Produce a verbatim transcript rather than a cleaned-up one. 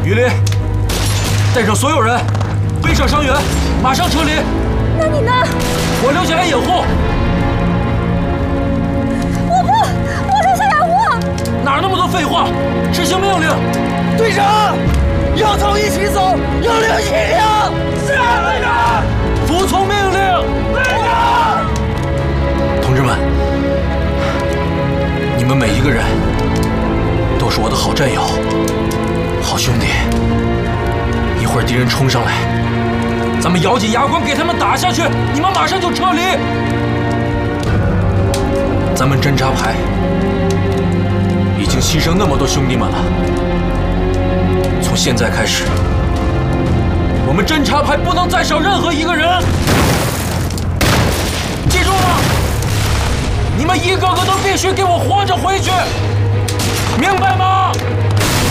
雨林，带上所有人，背上伤员，马上撤离。 那你呢？ 我留下来掩护。 我不，我留下掩护。 哪那么多废话？执行命令。 队长，要走一起走，要留一起留。是啊，队长。 服从命令。 队长。 同志们，你们每一个人都是我的好战友、好兄弟。一会儿敌人冲上来，咱们咬紧牙关给他们打下去，你们马上就撤离。咱们侦察排已经牺牲那么多兄弟们了，从现在开始，我们侦察排不能再少任何一个人。记住了，你们一个个都必须给我活着回去，明白吗？